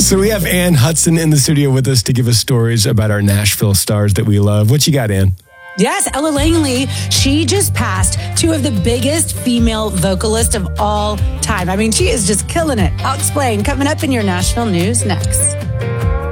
So we have Ann Hudson in the studio with us to give us stories about our Nashville stars that we love. What you got, Ann? Yes, Ella Langley, she just passed two of the biggest female vocalists of all time. I mean, she is just killing it. I'll explain. Coming up in your Nashville news next.